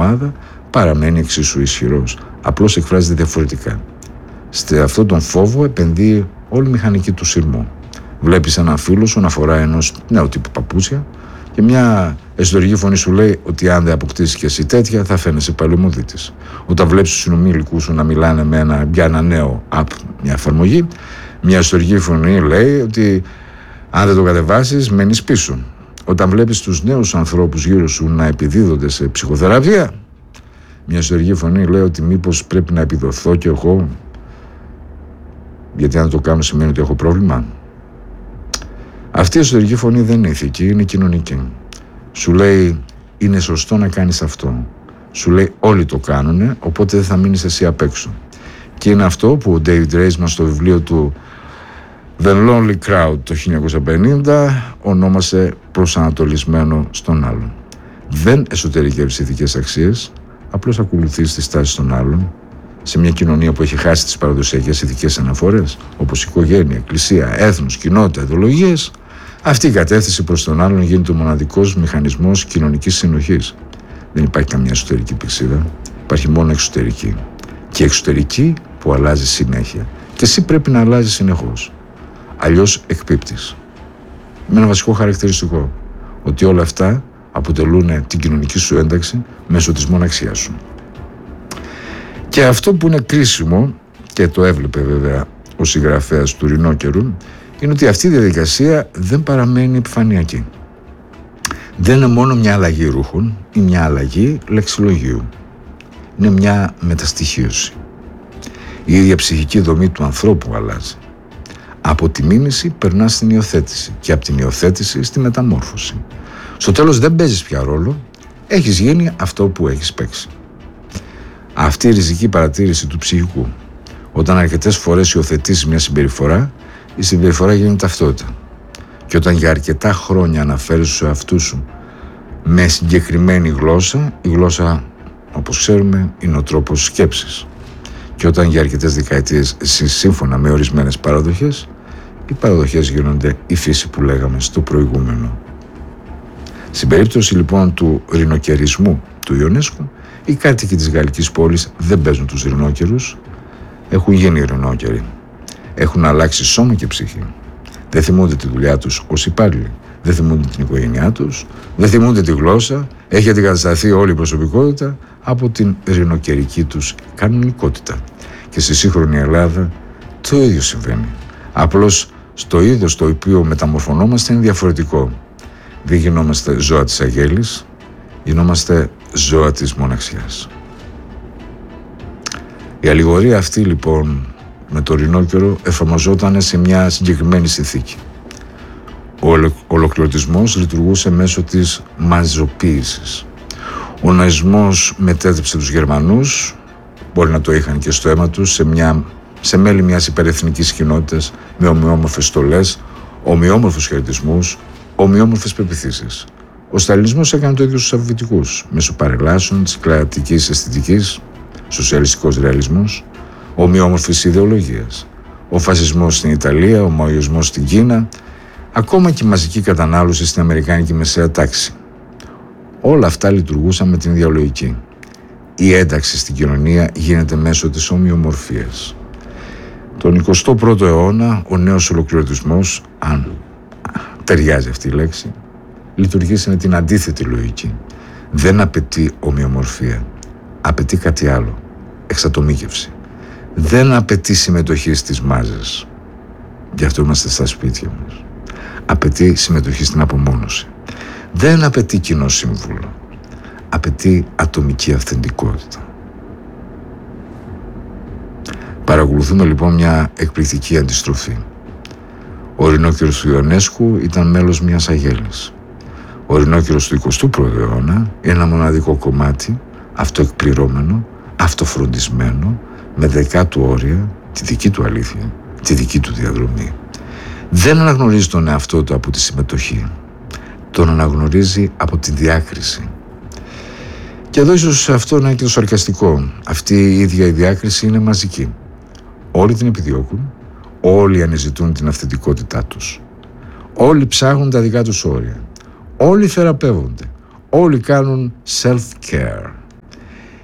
ομάδα παραμένει εξίσου ισχυρός. Απλώς εκφράζεται διαφορετικά. Σε αυτόν τον φόβο επενδύει όλη η μηχανική του σειρμού. Βλέπεις έναν φίλο σου να φοράει ενός νέου τύπου παπούτσια και μια εσωτερική φωνή σου λέει ότι αν δεν αποκτήσεις και εσύ τέτοια θα φαίνεσαι παλαιομοδίτης. Όταν βλέπεις τους συνομήλικους σου να μιλάνε για ένα νέο app, μια εφαρμογή, μια εσωτερική φωνή λέει ότι αν δεν το κατεβάσεις μένεις πίσω. Όταν βλέπεις τους νέους ανθρώπους γύρω σου να επιδίδονται σε ψυχοθεραπεία, μια εσωτερική φωνή λέει ότι μήπως πρέπει να επιδοθώ κι εγώ, γιατί αν το κάνω σημαίνει ότι έχω πρόβλημα. Αυτή η εσωτερική φωνή δεν είναι ηθική, είναι κοινωνική. Σου λέει είναι σωστό να κάνεις αυτό. Σου λέει όλοι το κάνουνε, οπότε δεν θα μείνεις εσύ απ' έξω. Και είναι αυτό που ο David Reisman στο βιβλίο του The Lonely Crowd το 1950 ονόμασε προσανατολισμένο στον άλλον. Δεν εσωτερικεύεις ηθικές αξίες, απλώς ακολουθείς τις τάσεις των άλλων. Σε μια κοινωνία που έχει χάσει τις παραδοσιακές ηθικές αναφορές, όπως οικογένεια, εκκλησία, έθνος, κοινότητα, ιδεολογίες, αυτή η κατεύθυνση προς τον άλλον γίνεται ο μοναδικός μηχανισμός κοινωνικής συνοχής. Δεν υπάρχει καμία εσωτερική πηξίδα, υπάρχει μόνο εξωτερική. Και εξωτερική που αλλάζει συνέχεια. Και εσύ πρέπει να αλλάζεις συνεχώς. Αλλιώς εκπίπτεις. Με ένα βασικό χαρακτηριστικό, ότι όλα αυτά αποτελούν την κοινωνική σου ένταξη μέσω της μοναξιάς σου. Και αυτό που είναι κρίσιμο, και το έβλεπε βέβαια ο συγγραφέας του Ρινόκερου, είναι ότι αυτή η διαδικασία δεν παραμένει επιφανειακή. Δεν είναι μόνο μια αλλαγή ρούχων ή μια αλλαγή λεξιλογίου. Είναι μια μεταστοιχίωση. Η ίδια ψυχική δομή του ανθρώπου αλλάζει. Από τη μίμηση περνά στην υιοθέτηση και από την υιοθέτηση στη μεταμόρφωση. Στο τέλος δεν παίζεις πια ρόλο, έχεις γίνει αυτό που έχεις παίξει. Αυτή η ριζική παρατήρηση του ψυχικού. Όταν αρκετές φορές υιοθετήσεις μια συμπεριφορά, η συμπεριφορά γίνεται ταυτότητα. Και όταν για αρκετά χρόνια αναφέρεις στους εαυτούς σου με συγκεκριμένη γλώσσα, η γλώσσα, όπως ξέρουμε, είναι ο τρόπος σκέψης. Και όταν για αρκετές δεκαετίες σύμφωνα με ορισμένες παραδοχές, οι παραδοχές γίνονται η φύση που λέγαμε στο προηγούμενο. Στην περίπτωση λοιπόν του ρινοκερισμού του Ιονέσκου, οι κάτοικοι της γαλλικής πόλης δεν παίζουν τους ρινόκερους, έχουν γίνει ρινόκεροι. Έχουν αλλάξει σώμα και ψυχή. Δεν θυμούνται τη δουλειά τους ως υπάλληλοι, δεν θυμούνται την οικογένειά τους, δεν θυμούνται τη γλώσσα, έχει αντικατασταθεί όλη η προσωπικότητα από την ρινοκερική τους κανονικότητα. Και στη σύγχρονη Ελλάδα το ίδιο συμβαίνει. Απλώς στο είδος το οποίο μεταμορφωνόμαστε είναι διαφορετικό. Δεν γινόμαστε ζώα της αγέλης, γινόμαστε ζώα της μοναξιάς. Η αλληγορία αυτή λοιπόν με το ρινόκερο εφαρμοζόταν σε μια συγκεκριμένη συνθήκη. Ο ολοκληρωτισμός λειτουργούσε μέσω της μαζοποίησης. Ο ναζισμός μετέτρεψε τους Γερμανούς, μπορεί να το είχαν και στο αίμα τους, σε μέλη μιας υπερεθνικής κοινότητας με ομοιόμορφες στολές, ομοιόμορφους χαιρετισμούς, ομοιόμορφες πεποιθήσεις. Ο Σταλινισμός έκανε το ίδιο στους Σοβιετικούς, μέσω παρελάσεων της κλατικής αισθητικής, σοσιαλιστικός ρεαλισμός, ομοιόμορφης ιδεολογίας. Ο φασισμός στην Ιταλία, ο μαοϊσμός στην Κίνα, ακόμα και η μαζική κατανάλωση στην Αμερικάνικη μεσαία τάξη. Όλα αυτά λειτουργούσαν με την ίδια λογική. Η ένταξη στην κοινωνία γίνεται μέσω της ομοιομορφίας. Τον 21ο αιώνα ο νέος ολοκληρωτισμός, αν ταιριάζει αυτή η λέξη, λειτουργεί σε την αντίθετη λογική. Δεν απαιτεί ομοιομορφία, απαιτεί κάτι άλλο, εξατομίκευση. Δεν απαιτεί συμμετοχή στις μάζες, γι' αυτό είμαστε στα σπίτια μας. Απαιτεί συμμετοχή στην απομόνωση. Δεν απαιτεί κοινό σύμβουλο, απαιτεί ατομική αυθεντικότητα. Παρακολουθούμε λοιπόν μια εκπληκτική αντιστροφή. Ο ρινόκερος του Ιονέσκου ήταν μέλος μιας αγέλης. Ο ρινόκερος του 21ου αιώνα είναι ένα μοναδικό κομμάτι, αυτοεκπληρώμενο, αυτοφροντισμένο, με δικά του όρια, τη δική του αλήθεια, τη δική του διαδρομή. Δεν αναγνωρίζει τον εαυτό του από τη συμμετοχή. Τον αναγνωρίζει από τη διάκριση. Και εδώ ίσως αυτό να είναι και το σαρκαστικό. Αυτή η ίδια η διάκριση είναι μαζική. Όλοι την επιδιώκουν, όλοι αναζητούν την αυθεντικότητά τους. Όλοι ψάχνουν τα δικά τους όρια. Όλοι θεραπεύονται. Όλοι κάνουν self-care.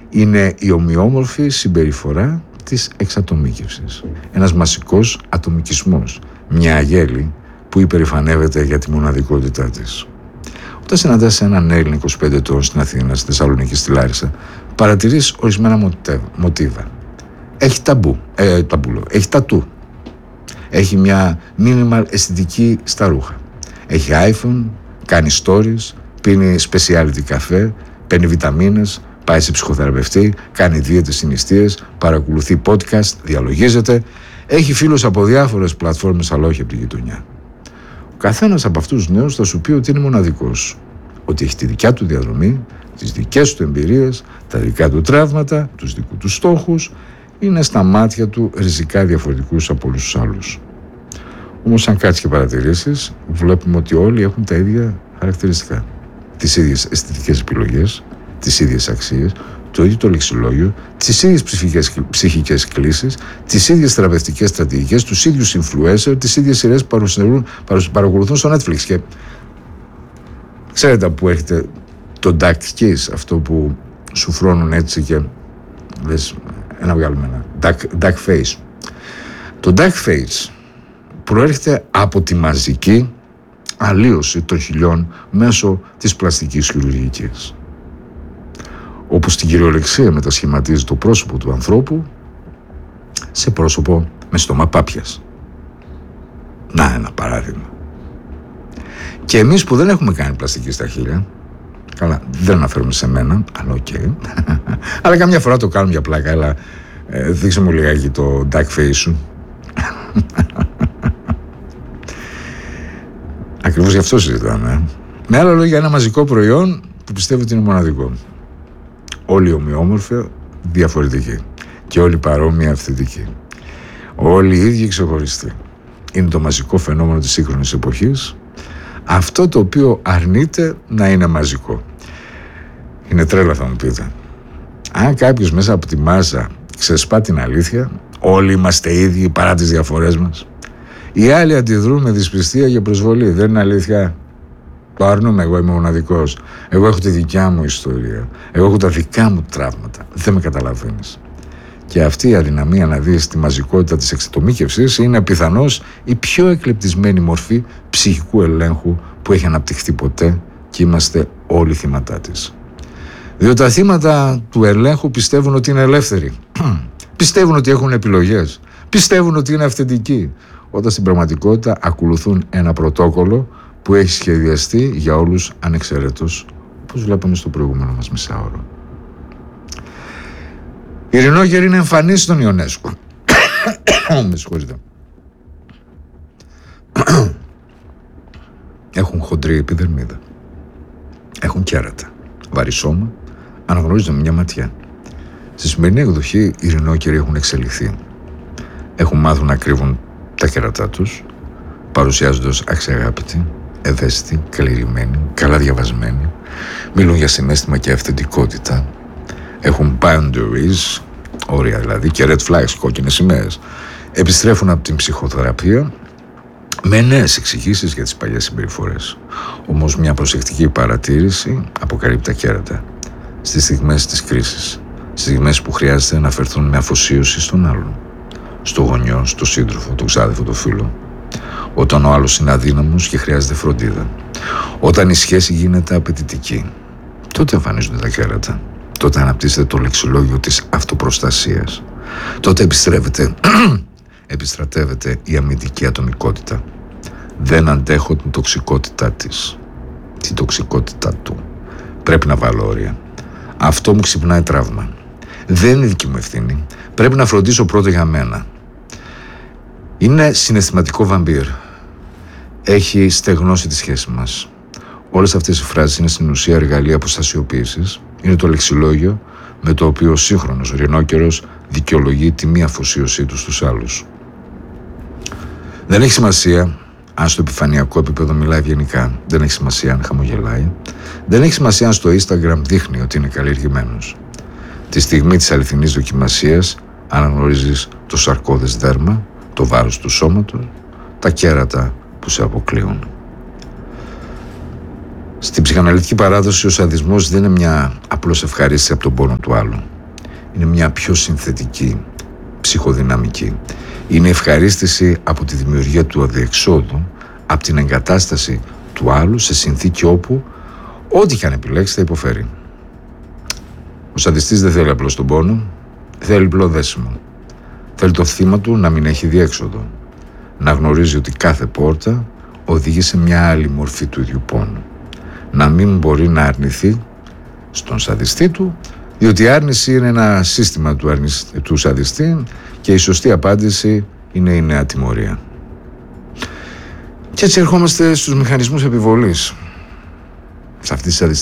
Είναι η ομοιόμορφη συμπεριφορά της εξατομίκευσης. Ένας μασικός ατομικισμός. Μια αγέλη που υπερηφανεύεται για τη μοναδικότητά της. Όταν συναντάς έναν Έλληνα 25 ετών στην Αθήνα, στη Θεσσαλονίκη, στη Λάρισα, παρατηρείς ορισμένα μοτίβα. Έχει έχει τατού. Έχει μια minimal αισθητική στα ρούχα. Έχει iPhone, κάνει stories, πίνει specialty καφέ, παίρνει βιταμίνες, πάει σε ψυχοθεραπευτή, κάνει δίαιτες συνιστίες, παρακολουθεί podcast, διαλογίζεται. Έχει φίλους από διάφορες πλατφόρμες, αλλά όχι από τη γειτονιά. Ο καθένας από αυτούς τους νέους θα σου πει ότι είναι μοναδικός. Ότι έχει τη δικιά του διαδρομή, τις δικές του εμπειρίες, τα δικά του τραύματα, τους δικούς του στόχους. Είναι στα μάτια του ριζικά διαφορετικούς από όλους τους άλλους. Όμως αν κάτσεις και παρατηρήσεις, βλέπουμε ότι όλοι έχουν τα ίδια χαρακτηριστικά. Τις ίδιες αισθητικές επιλογές, τις ίδιες αξίες, το ίδιο το λεξιλόγιο, τις ίδιες ψυχικές κλίσεις, τις ίδιες θεραπευτικές στρατηγικές, τους ίδιους influencer, τις ίδιες σειρές που παρακολουθούν στο Netflix. Και ξέρετε που έχετε το duck kiss, αυτό που σου φρώνουν έτσι και λες ένα βγάλουμε ένα duck face. Το duck face προέρχεται από τη μαζική αλλίωση των χιλιών μέσω της πλαστικής χειρουργικής. Όπως στην κυριολεξία μετασχηματίζει το πρόσωπο του ανθρώπου σε πρόσωπο με στόμα πάπιας. Να ένα παράδειγμα. Και εμείς που δεν έχουμε κάνει πλαστική στα χείλια, καλά, δεν αναφέρομαι σε μένα, αλλά οκ. Αλλά καμιά φορά το κάνουμε για πλάκα, αλλά δείξε μου λιγάκι το duck face σου. Ακριβώς γι' αυτό συζητάμε. Με άλλα λόγια, ένα μαζικό προϊόν που πιστεύω ότι είναι μοναδικό. Όλοι ομοιόμορφοι, διαφορετικοί. Και όλοι παρόμοια αυθεντικοί. Όλοι οι ίδιοι ξεχωριστοί. Είναι το μαζικό φαινόμενο της σύγχρονης εποχής. Αυτό το οποίο αρνείται να είναι μαζικό. Είναι τρέλα, θα μου πείτε. Αν κάποιος μέσα από τη μάζα ξεσπά την αλήθεια, όλοι είμαστε ίδιοι παρά τις διαφορές μας. Οι άλλοι αντιδρούν με δυσπιστία και προσβολή. Δεν είναι αλήθεια. Το αρνούμε. Εγώ είμαι μοναδικός. Εγώ έχω τη δικιά μου ιστορία. Εγώ έχω τα δικά μου τραύματα. Δεν με καταλαβαίνεις. Και αυτή η αδυναμία να δεις τη μαζικότητα της εξατομίκευσης είναι πιθανώς η πιο εκλεπτισμένη μορφή ψυχικού ελέγχου που έχει αναπτυχθεί ποτέ και είμαστε όλοι θύματά της. Διότι τα θύματα του ελέγχου πιστεύουν ότι είναι ελεύθεροι. Πιστεύουν ότι έχουν επιλογές. Πιστεύουν ότι είναι αυθεντικοί. Όταν στην πραγματικότητα ακολουθούν ένα πρωτόκολλο που έχει σχεδιαστεί για όλους ανεξαιρέτως, όπως βλέπαμε στο προηγούμενο μας μισάωρο. Οι ειρηνόκεροι είναι εμφανείς στον Ιονέσκο. Με συγχωρείτε. Έχουν χοντρή επιδερμίδα. Έχουν κέρατα. Βαρύ σώμα. Αναγνωρίζονται με μια ματιά. Στη σημερινή εκδοχή οι ειρηνόκεροι έχουν εξελιχθεί. Έχουν μάθει να κρύβουν τα κέρατά τους, παρουσιάζοντας αξιαγάπητοι, ευαίσθητοι, καλλιεργημένοι, καλά διαβασμένοι. Μιλούν για συναίσθημα και αυθεντικότητα. Έχουν boundaries, όρια δηλαδή, και red flags, κόκκινες σημαίες. Επιστρέφουν από την ψυχοθεραπεία με νέες εξηγήσεις για τις παλιές συμπεριφορές. Όμως μια προσεκτική παρατήρηση αποκαλύπτει τα κέρατα στις στιγμές της κρίσης, στις στιγμές που χρειάζεται να φερθούν με αφοσίωση στον άλλον, στο γονιό, στο σύντροφο, τον ξάδερφο, το φίλο. Όταν ο άλλος είναι αδύναμος και χρειάζεται φροντίδα. Όταν η σχέση γίνεται απαιτητική. Τότε εμφανίζονται τα κέρατα. Τότε αναπτύσσεται το λεξιλόγιο της αυτοπροστασίας. Τότε επιστρατεύεται η αμυντική ατομικότητα. Δεν αντέχω την τοξικότητά της. Την τοξικότητά του. Πρέπει να βάλω όρια. Αυτό μου ξυπνάει τραύμα. Δεν είναι δική μου ευθύνη. Πρέπει να φροντίσω πρώτο για μένα. Είναι συναισθηματικό βαμπύρ. Έχει στεγνώσει τη σχέση μας. Όλες αυτές οι φράσεις είναι στην ουσία εργαλεία αποστασιοποίησης. Είναι το λεξιλόγιο με το οποίο ο σύγχρονος ειρηνόκερος δικαιολογεί τη μη αφοσίωσή του στους άλλους. Δεν έχει σημασία αν στο επιφανειακό επίπεδο μιλάει ευγενικά. Δεν έχει σημασία αν χαμογελάει. Δεν έχει σημασία αν στο Instagram δείχνει ότι είναι καλλιεργημένος. Τη στιγμή της αληθινής δοκιμασίας αναγνωρίζεις το σαρκώδες δέρμα, το βάρος του σώματος, τα κέρατα που σε αποκλείουν. Στην ψυχαναλυτική παράδοση ο σαδισμός δεν είναι μια απλώς ευχαρίστηση από τον πόνο του άλλου. είναι μια πιο συνθετική ψυχοδυναμική. Είναι ευχαρίστηση από τη δημιουργία του αδιεξόδου, από την εγκατάσταση του άλλου σε συνθήκη όπου ό,τι και αν επιλέξει θα υποφέρει. Ο σαντιστής δεν θέλει απλώς τον πόνο, θέλει απλό δέσιμο. Θέλει το θύμα του να μην έχει διέξοδο, να γνωρίζει ότι κάθε πόρτα οδηγεί σε μια άλλη μορφή του ίδιου πόνου, να μην μπορεί να αρνηθεί στον σαντιστή του, διότι η άρνηση είναι ένα σύστημα του σαντιστή και η σωστή απάντηση είναι η νέα τιμωρία. Και έτσι ερχόμαστε στους μηχανισμούς επιβολής, σε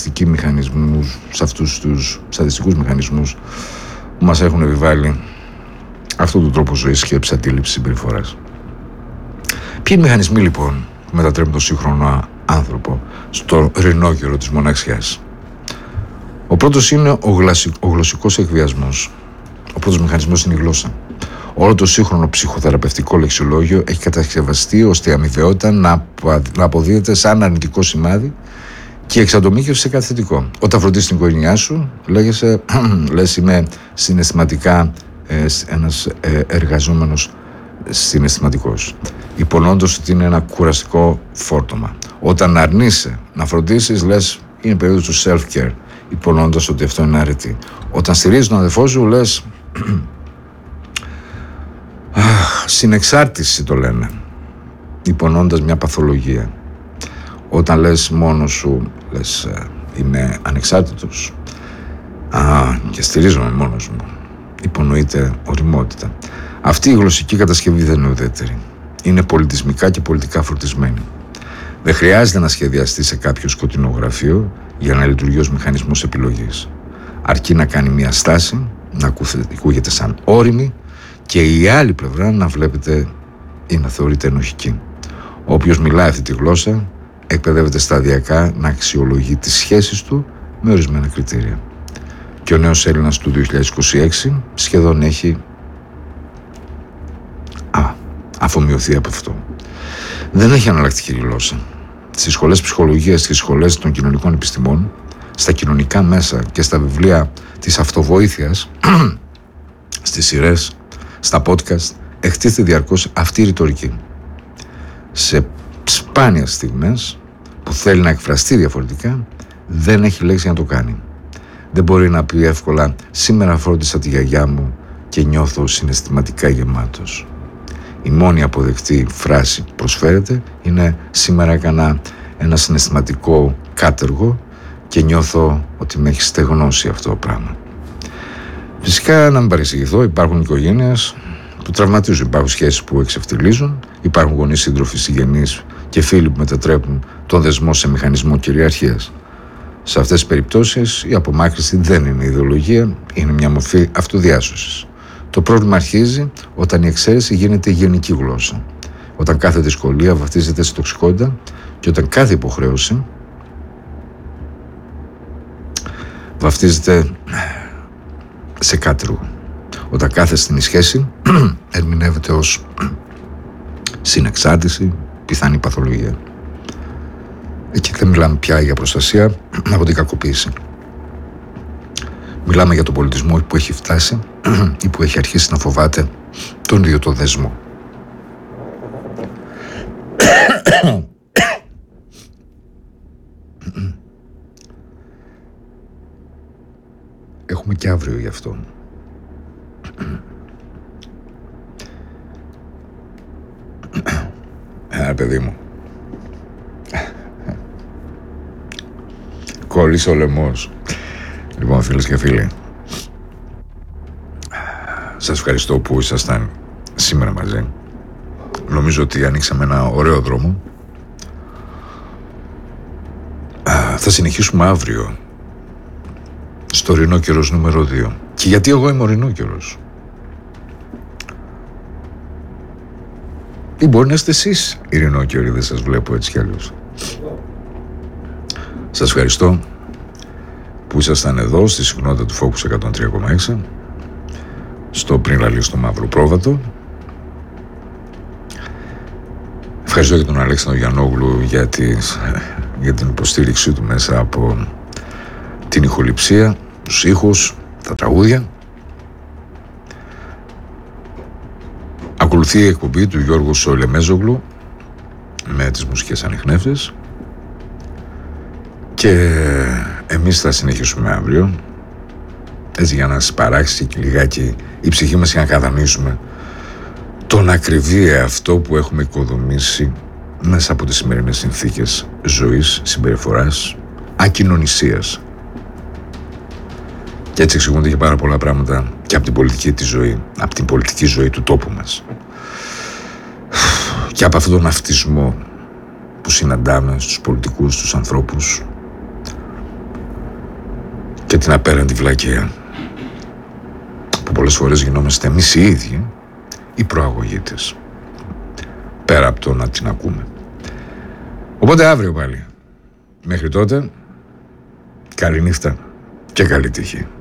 αυτούς τους σαντιστικούς μηχανισμούς που μας έχουν επιβάλει αυτόν τον τρόπο ζωής, σκέψης, αντίληψης, συμπεριφοράς. Ποιοι είναι οι μηχανισμοί λοιπόν που μετατρέπουν τον σύγχρονο άνθρωπο στο ρινόκερο της μοναξιάς? Ο πρώτος είναι ο γλωσσικός εκβιασμός. Ο πρώτος μηχανισμός είναι η γλώσσα. Όλο το σύγχρονο ψυχοθεραπευτικό λεξιολόγιο έχει κατασκευαστεί ώστε η αμοιβαιότητα να αποδίδεται σαν αρνητικό σημάδι και εξατομίκευση σε κάτι θετικό. Όταν φροντίσεις την οικογένειά σου, λες είμαι συναισθηματικά ένας εργαζόμενος συναισθηματικός, υπονοώντας ότι είναι ένα κουραστικό φόρτωμα. Όταν αρνείσαι να φροντίσεις, λες είναι περίοδος του self-care, υπονοώντας ότι αυτό είναι αρετή. Όταν στηρίζεις τον αδελφό σου, λες συνεξάρτηση το λένε, υπονοώντας μια παθολογία. Όταν λες μόνος σου, λες είμαι ανεξάρτητος και στηρίζομαι μόνος μου, υπονοείται οριμότητα. Αυτή η γλωσσική κατασκευή δεν είναι ουδέτερη. Είναι πολιτισμικά και πολιτικά φορτισμένη. Δεν χρειάζεται να σχεδιαστεί σε κάποιο σκοτεινό γραφείο για να λειτουργεί ως μηχανισμός επιλογής. Αρκεί να κάνει μια στάση, να ακούγεται σαν όριμη και η άλλη πλευρά να βλέπετε ή να θεωρείται ενοχική. Όποιος μιλάει αυτή τη γλώσσα εκπαιδεύεται σταδιακά να αξιολογεί τις σχέσεις του με ορισμένα κριτήρια. Και ο νέος Έλληνας του 2026 σχεδόν έχει αφομοιωθεί από αυτό. Δεν έχει αναλλακτική γλώσσα. Στις σχολές ψυχολογίας και στις σχολές των κοινωνικών επιστημών, στα κοινωνικά μέσα και στα βιβλία της αυτοβοήθειας, στις σειρές, στα podcast, εκτίθεται διαρκώς αυτή η ρητορική. Σε σπάνιες στιγμές που θέλει να εκφραστεί διαφορετικά, δεν έχει λέξη να το κάνει. Δεν μπορεί να πει εύκολα «Σήμερα φρόντισα τη γιαγιά μου και νιώθω συναισθηματικά γεμάτος». Η μόνη αποδεκτή φράση που προσφέρεται είναι «Σήμερα έκανα ένα συναισθηματικό κάτεργο και νιώθω ότι με έχει στεγνώσει αυτό το πράγμα». Φυσικά, να μην παρεξηγηθώ, υπάρχουν οικογένειες που τραυματίζουν, υπάρχουν σχέσεις που εξευτελίζουν, υπάρχουν γονείς, σύντροφοι, συγγενείς και φίλοι που μετατρέπουν τον δεσμό σε μηχανισμό κυριαρχίας. Σε αυτές τις περιπτώσεις η απομάκρυνση δεν είναι ιδεολογία, είναι μια μορφή αυτοδιάσωσης. Το πρόβλημα αρχίζει όταν η εξαίρεση γίνεται γενική γλώσσα, όταν κάθε δυσκολία βαφτίζεται σε τοξικότητα και όταν κάθε υποχρέωση βαφτίζεται σε κάτεργο, όταν κάθε στενή σχέση ερμηνεύεται ως συνεξάρτηση, πιθανή παθολογία. Εκεί δεν μιλάμε πια για προστασία από την κακοποίηση. Μιλάμε για τον πολιτισμό που έχει φτάσει ή που έχει αρχίσει να φοβάται τον ίδιο το δεσμό. Έχουμε και αύριο γι' αυτό. Παιδί μου. Κόλλησε ο λαιμός. Λοιπόν, φίλες και φίλοι, σας ευχαριστώ που ήσασταν σήμερα μαζί. Νομίζω ότι ανοίξαμε ένα ωραίο δρόμο. Θα συνεχίσουμε αύριο στο Ρινόκερος νούμερο 2. Και γιατί εγώ είμαι ο Ρινόκερος? Ή μπορεί να είστε εσείς οι Ρινόκεροι, δεν σας βλέπω έτσι κι αλλιώς. Σας ευχαριστώ που ήσασταν εδώ στη συχνότητα του Focus 103,6, στο πριν λαλείο στο Μαύρο Πρόβατο. Ευχαριστώ και τον Αλέξανδρο Γιαννόγλου για την υποστήριξή του μέσα από την ηχοληψία, τους ήχους, τα τραγούδια. Ακολουθεί η εκπομπή του Γιώργου Σοηλεμέζογλου με τις μουσικές ανιχνεύσεις και εμείς θα συνεχίσουμε αύριο, έτσι, για να σας παράξει και λιγάκι η ψυχή μας για να κατανοήσουμε τον ακριβή εαυτό που έχουμε οικοδομήσει μέσα από τις σημερινές συνθήκες ζωής, συμπεριφοράς, ακοινωνισίας. Και έτσι εξηγούνται και πάρα πολλά πράγματα και από την πολιτική της ζωή, από την πολιτική ζωή του τόπου μας και από αυτόν τον αυτισμό που συναντάμε στους πολιτικούς, στους ανθρώπους και την απέραντη βλακεία που πολλές φορές γινόμαστε εμείς οι ίδιοι οι προαγωγοί της, πέρα από το να την ακούμε. Οπότε αύριο πάλι. Μέχρι τότε, καλή νύχτα και καλή τύχη.